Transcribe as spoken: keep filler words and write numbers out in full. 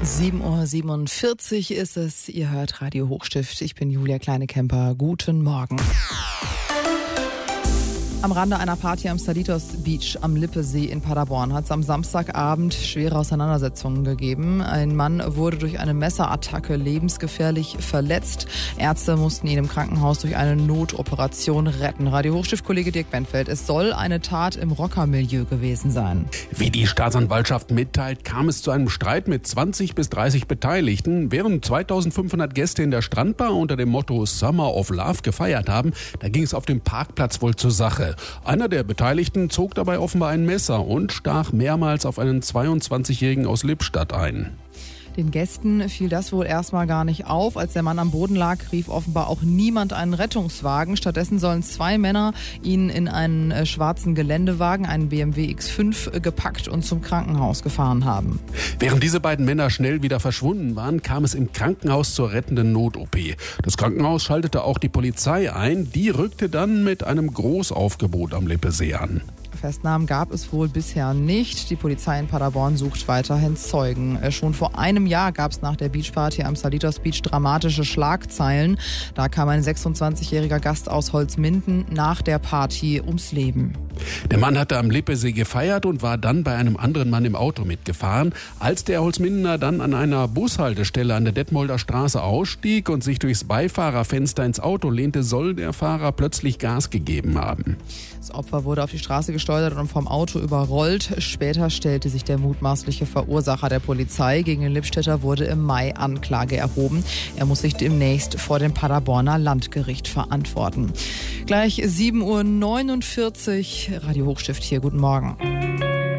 sieben Uhr siebenundvierzig ist es. Ihr hört Radio Hochstift. Ich bin Julia Kleine-Kemper. Guten Morgen. Am Rande einer Party am Salitos Beach am Lippesee in Paderborn hat es am Samstagabend schwere Auseinandersetzungen gegeben. Ein Mann wurde durch eine Messerattacke lebensgefährlich verletzt. Ärzte mussten ihn im Krankenhaus durch eine Notoperation retten. Radio Hochstift-Kollege Dirk Benfeld, es soll eine Tat im Rockermilieu gewesen sein. Wie die Staatsanwaltschaft mitteilt, kam es zu einem Streit mit zwanzig bis dreißig Beteiligten. Während zweitausendfünfhundert Gäste in der Strandbar unter dem Motto Summer of Love gefeiert haben, da ging es auf dem Parkplatz wohl zur Sache. Einer der Beteiligten zog dabei offenbar ein Messer und stach mehrmals auf einen zweiundzwanzigjährigen aus Lippstadt ein. Den Gästen fiel das wohl erstmal gar nicht auf. Als der Mann am Boden lag, rief offenbar auch niemand einen Rettungswagen. Stattdessen sollen zwei Männer ihn in einen äh, schwarzen Geländewagen, einen B M W X fünf, äh, gepackt und zum Krankenhaus gefahren haben. Während diese beiden Männer schnell wieder verschwunden waren, kam es im Krankenhaus zur rettenden Not-O P. Das Krankenhaus schaltete auch die Polizei ein. Die rückte dann mit einem Großaufgebot am Lippesee an. Festnahmen gab es wohl bisher nicht. Die Polizei in Paderborn sucht weiterhin Zeugen. Schon vor einem Jahr gab es nach der Beachparty am Salitos Beach dramatische Schlagzeilen. Da kam ein sechsundzwanzigjähriger Gast aus Holzminden nach der Party ums Leben. Der Mann hatte am Lippesee gefeiert und war dann bei einem anderen Mann im Auto mitgefahren. Als der Holzmindener dann an einer Bushaltestelle an der Detmolder Straße ausstieg und sich durchs Beifahrerfenster ins Auto lehnte, soll der Fahrer plötzlich Gas gegeben haben. Das Opfer wurde auf die Straße gesteuert und vom Auto überrollt. Später stellte sich der mutmaßliche Verursacher der Polizei. Gegen den Lippstädter wurde im Mai Anklage erhoben. Er muss sich demnächst vor dem Paderborner Landgericht verantworten. Gleich sieben Uhr neunundvierzig, Radio Hochstift hier. Guten Morgen.